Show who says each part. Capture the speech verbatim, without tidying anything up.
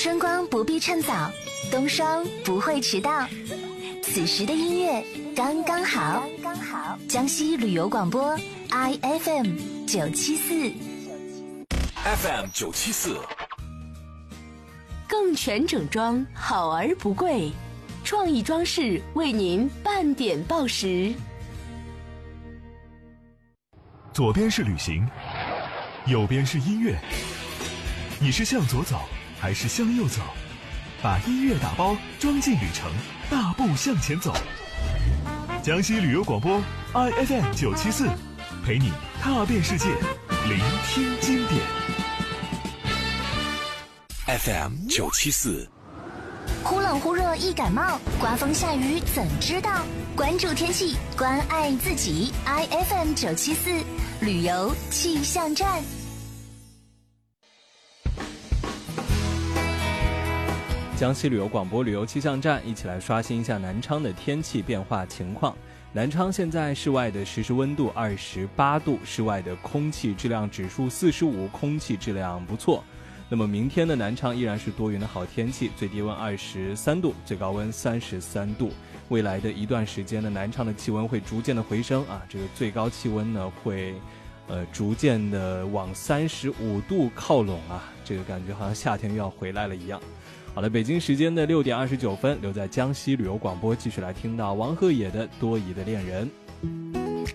Speaker 1: 春光不必趁早，冬霜不会迟到。此时的音乐刚刚好。刚刚好。江西旅游广播 I F M 九七四
Speaker 2: F M 九七四，
Speaker 3: 更全整装，好而不贵，创意装饰为您半点报时。
Speaker 4: 左边是旅行，右边是音乐，你是向左走还是向右走？把音乐打包装进旅程，大步向前走。江西旅游广播 I F M 九七四，陪你踏遍世界，聆听经典。
Speaker 2: F M 九七四，
Speaker 1: 忽冷忽热易感冒，刮风下雨怎知道？关注天气，关爱自己。I F M 九七四旅游气象站。
Speaker 5: 江西旅游广播旅游气象站，一起来刷新一下南昌的天气变化情况。南昌现在室外的实时温度二十八度，室外的空气质量指数四十五，空气质量不错。那么明天的南昌依然是多云的好天气，最低温二十三度，最高温三十三度。未来的一段时间呢，南昌的气温会逐渐的回升啊，这个最高气温呢会呃逐渐的往三十五度靠拢啊，这个感觉好像夏天又要回来了一样。好了，北京时间的六点二十九分，留在江西旅游广播，继续来听到王鹤野的《多疑的恋人》。